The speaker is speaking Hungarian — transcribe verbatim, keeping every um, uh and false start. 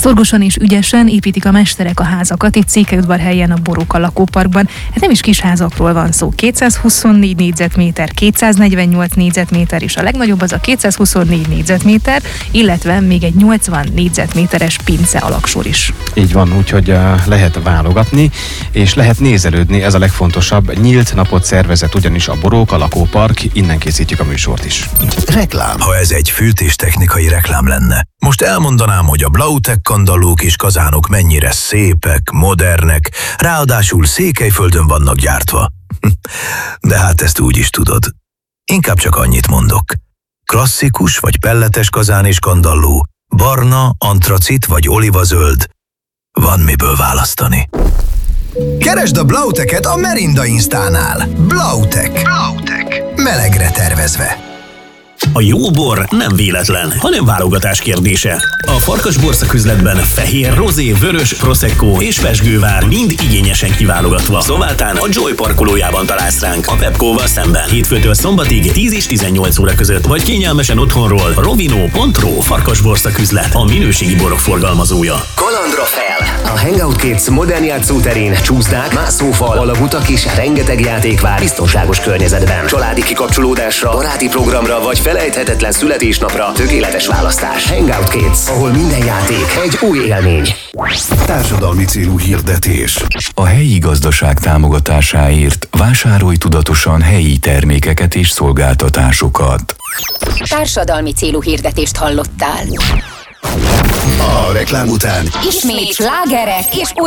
Szorgosan és ügyesen építik a mesterek a házakat itt Székelyudvarhelyen a Boróka lakóparkban. Hát nem is kis házakról van szó. kétszázhuszonnégy négyzetméter, kétszáznegyvennyolc négyzetméter és a legnagyobb az a kétszázhuszonnégy négyzetméter, illetve még egy nyolcvan négyzetméteres pince alaksor is. Így van, úgyhogy uh, lehet válogatni, és lehet nézelődni, ez a legfontosabb. Nyílt napot szervezett ugyanis a Boróka lakópark, innen készítjük a műsort is. Reklám. Ha ez egy fűtéstechnikai reklám lenne, most elmondanám, hogy a Blautek kandallók és kazánok mennyire szépek, modernek, ráadásul Székelyföldön vannak gyártva. De hát ezt úgy is tudod. Inkább csak annyit mondok. Klasszikus vagy pelletes kazán és kandalló, barna, antracit vagy olivazöld. Van miből választani. Keresd a Blauteket a Merinda Instánál. Blautek. Blautek. Melegre tervezve. A jó bor nem véletlen, hanem válogatás kérdése. A Farkasbor szaküzletben fehér, rozé, vörös, prosecco és pezsgővár mind igényesen kiválogatva. Szóváltán a Joy parkolójában találsz ránk, a Pepco-val szemben. Hétfőtől szombatig tíz és tizennyolc óra között, vagy kényelmesen otthonról. Rovino pont ro Farkasbor szaküzlet, a minőségi borok forgalmazója. Kalandra fel! A Hangout Kids modern játszóterén csúszdák, mászófal, alagutak és rengeteg játék vár biztonságos környezetben. Családi kikapcsolódásra, baráti programra vagy felejthetetlen születésnapra tökéletes választás. Hangout Kids, ahol minden játék egy új élmény. Társadalmi célú hirdetés. A helyi gazdaság támogatásáért vásárolj tudatosan helyi termékeket és szolgáltatásokat. Társadalmi célú hirdetést hallottál. A reklám után Ismét slágerek és